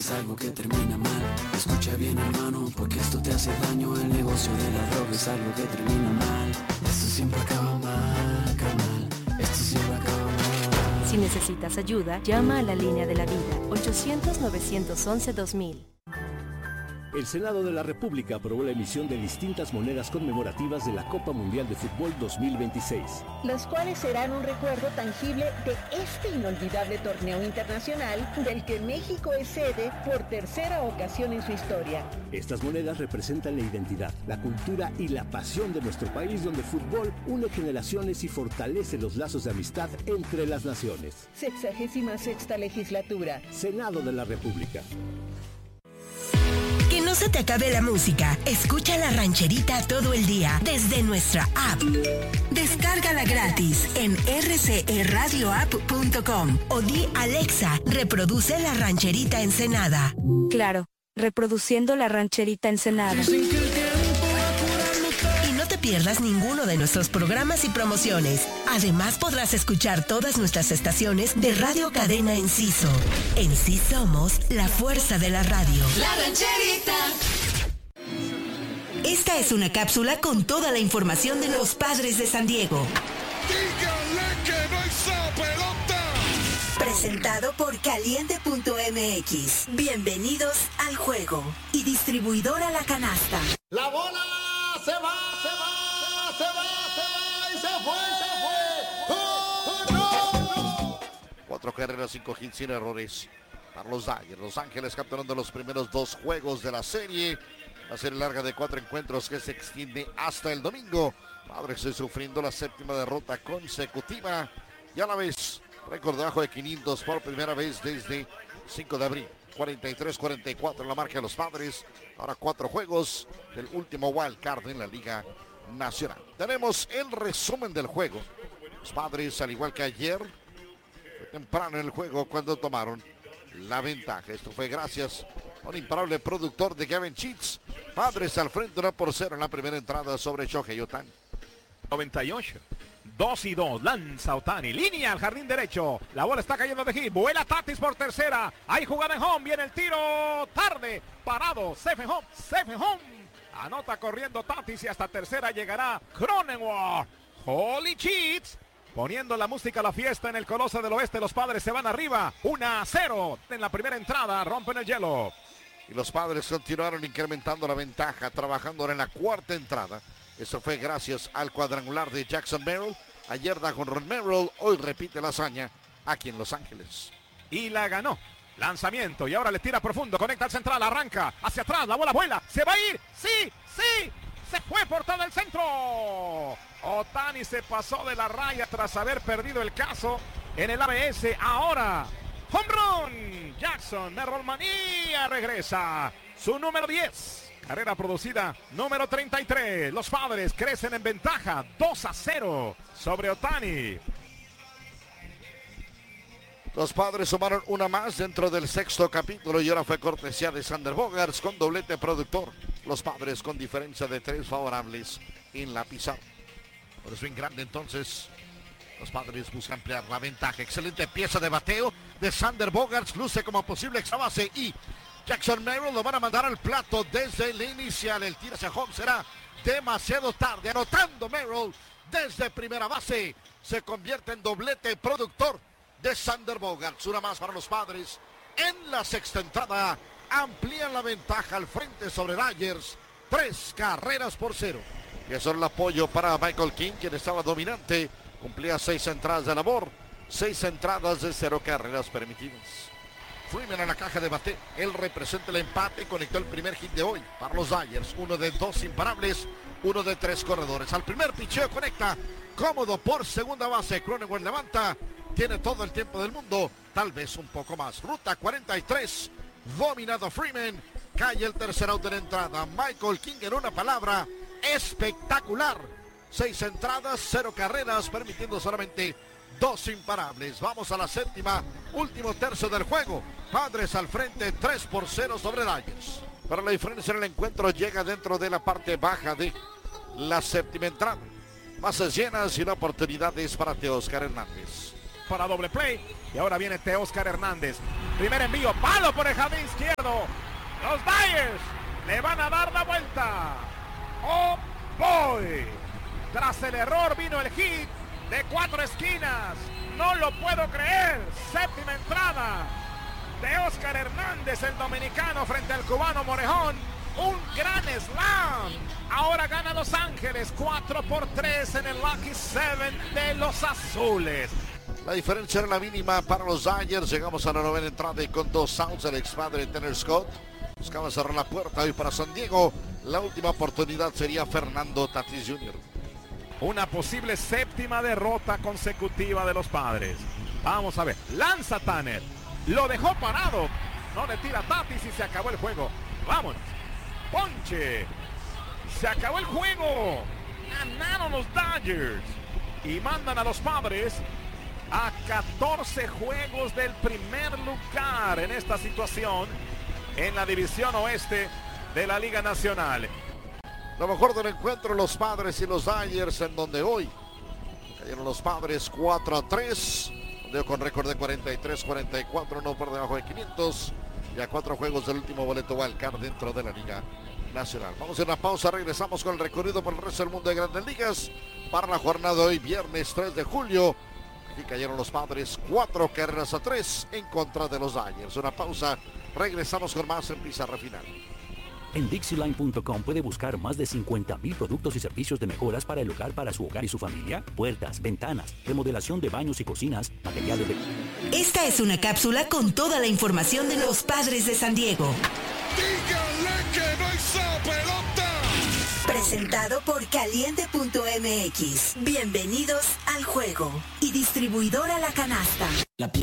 es algo que termina mal. Escucha bien, hermano, porque esto te hace daño. El negocio de la droga es algo que termina mal. Esto siempre acaba mal, carnal. Esto siempre acaba mal. Si necesitas ayuda, llama a la línea de la vida, 800-911-2000. El Senado de la República aprobó la emisión de distintas monedas conmemorativas de la Copa Mundial de Fútbol 2026. Las cuales serán un recuerdo tangible de este inolvidable torneo internacional del que México es sede por tercera ocasión en su historia. Estas monedas representan la identidad, la cultura y la pasión de nuestro país, donde el fútbol une generaciones y fortalece los lazos de amistad entre las naciones. 66ª legislatura. Senado de la República. Que no se te acabe la música. Escucha La Rancherita todo el día desde nuestra app. Descárgala gratis en rcrradioapp.com o di Alexa, reproduce La Rancherita Ensenada. Claro, reproduciendo La Rancherita Ensenada. Y no te pierdas ninguno de nuestros programas y promociones. Además podrás escuchar todas nuestras estaciones de Radio Cadena Enciso. En sí somos la fuerza de la radio. La Rancherita. Esta es una cápsula con toda la información de los Padres de San Diego. Díganle que no hizo pelota. Presentado por Caliente.mx. Bienvenidos al juego. Y distribuidora La Canasta. La bola se va y se fue. ¡No! 4 carreras, 5 hits sin errores para los Dodgers. Los Ángeles capturando los primeros 2 juegos de la serie. Va a ser larga de 4 encuentros que se extiende hasta el domingo. Padres sufriendo la 7ª derrota consecutiva. Y a la vez, récord debajo de 500 por primera vez desde 5 de abril. 43-44 en la marca de los Padres. Ahora 4 juegos del último wild card en la Liga Nacional. Tenemos el resumen del juego. Los Padres, al igual que ayer, fue temprano en el juego cuando tomaron la ventaja. Esto fue gracias a un imparable productor de Gavin Sheets. Padres al frente 1-0 en la primera entrada sobre Shohei Ohtani. 98. 2-2, lanza Ohtani, línea al jardín derecho, la bola está cayendo de hit, vuela Tatis por tercera, hay jugada en home, viene el tiro, tarde, parado, safe en home, anota corriendo Tatis y hasta tercera llegará Cronenworth. Holy Cheats, poniendo la música a la fiesta en el Coloso del Oeste, los Padres se van arriba, 1-0 en la primera entrada, rompen el hielo. Y los Padres continuaron incrementando la ventaja, trabajando en la cuarta entrada. Eso fue gracias al cuadrangular de Jackson Merrill. Ayer da con Ron Merrill, hoy repite la hazaña aquí en Los Ángeles. Y la ganó. Lanzamiento y ahora le tira profundo, conecta al central, arranca hacia atrás, la bola vuela, se va a ir, sí, se fue por todo el centro. Ohtani se pasó de la raya tras haber perdido el caso en el ABS. Ahora, home run, Jackson Merrill Manía regresa, su número 10. Carrera producida número 33. Los Padres crecen en ventaja 2-0 sobre Ohtani. Los Padres sumaron una más dentro del 6º capítulo y ahora fue cortesía de Xander Bogaerts con doblete productor. Los Padres con diferencia de 3 favorables en la pizarra. Por swing grande entonces. Los Padres buscan ampliar la ventaja. Excelente pieza de bateo de Xander Bogaerts. Luce como posible extra base y Jackson Merrill lo van a mandar al plato desde el inicial. El tiro hacia home será demasiado tarde. Anotando Merrill desde primera base. Se convierte en doblete productor de Xander Bogaerts. Una más para los Padres. En la 6ª entrada amplían la ventaja al frente sobre Dodgers. 3-0. Y eso es el apoyo para Michael King, quien estaba dominante. Cumplía 6 entradas de labor. 6 entradas de 0 carreras permitidas. Freeman en la caja de bate, él representa el empate, conectó el primer hit de hoy para los Dodgers, 1 de 2 imparables, 1 de 3 corredores. Al primer picheo conecta, cómodo por segunda base, Cronenworth levanta, tiene todo el tiempo del mundo, tal vez un poco más. Ruta 43, dominado Freeman, cae el tercer out de la entrada. Michael King, en una palabra, espectacular. 6 entradas, 0 carreras, permitiendo solamente 2 imparables. Vamos a la 7ª, último tercio del juego. Padres al frente, 3-0 sobre Dodgers. Pero la diferencia en el encuentro llega dentro de la parte baja de la 7ª entrada. Bases llenas y la oportunidad es para Teóscar Hernández. Para doble play y ahora viene Teóscar Hernández. Primer envío, palo por el jardín izquierdo. Los Dyers le van a dar la vuelta. ¡Oh, boy! Tras el error vino el hit de 4 esquinas. No lo puedo creer. Séptima entrada de Oscar Hernández, el dominicano, frente al cubano Morejón. Un gran slam. Ahora gana Los Ángeles 4-3 en el Lucky 7 de los azules. La diferencia era la mínima para los Dyers. Llegamos a la novena entrada y con 2 outs el expadre Tanner Scott buscaba cerrar la puerta hoy para San Diego. La última oportunidad sería Fernando Tatis Jr. Una posible séptima derrota consecutiva de los Padres. Vamos a ver. Lanza Tanner. Lo dejó parado. No le tira Tatis y se acabó el juego. Vámonos. Ponche. Se acabó el juego. Ganaron los Dodgers. Y mandan a los Padres a 14 juegos del primer lugar en esta situación en la división oeste de la Liga Nacional. Lo mejor del encuentro, los Padres y los Dodgers, en donde hoy cayeron los Padres 4-3, con récord de 43-44, no por debajo de 500, y a 4 juegos del último boleto wildcard dentro de la Liga Nacional. Vamos a una pausa, regresamos con el recorrido por el resto del mundo de Grandes Ligas para la jornada de hoy, viernes 3 de julio. Aquí cayeron los Padres 4-3 en contra de los Dodgers. Una pausa, regresamos con más en Pizarra Final. En Dixieline.com puede buscar más de 50,000 productos y servicios de mejoras para el hogar, para su hogar y su familia. Puertas, ventanas, remodelación de baños y cocinas, materiales de... Esta es una cápsula con toda la información de los Padres de San Diego. ¡Díganle que no hizo pelota! Presentado por Caliente.mx. Bienvenidos al juego. Y distribuidora La Canasta.